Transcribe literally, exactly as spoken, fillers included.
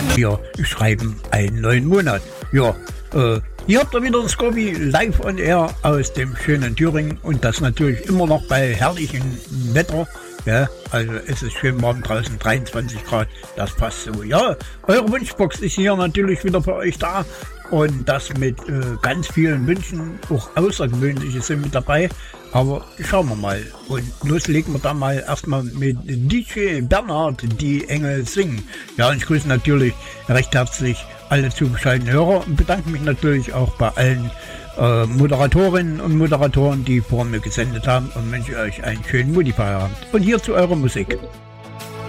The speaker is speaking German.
Wir schreiben einen neuen Monat. Ja, äh, hier habt ihr wieder das Scorby live on air aus dem schönen Thüringen und das natürlich immer noch bei herrlichem Wetter. Ja, also es ist schön warm draußen, dreiundzwanzig Grad, das passt so. Ja, eure Wunschbox ist hier natürlich wieder für euch da und das mit äh, ganz vielen Wünschen, auch außergewöhnliche sind mit dabei. Aber schauen wir mal und loslegen wir da mal erstmal mit D J Bernhard, die Engel singen. Ja, und ich grüße natürlich recht herzlich alle zugeschalteten Hörer und bedanke mich natürlich auch bei allen äh, Moderatorinnen und Moderatoren, die vor mir gesendet haben und wünsche euch einen schönen Mutti-Feierabend. Und hier zu eurer Musik.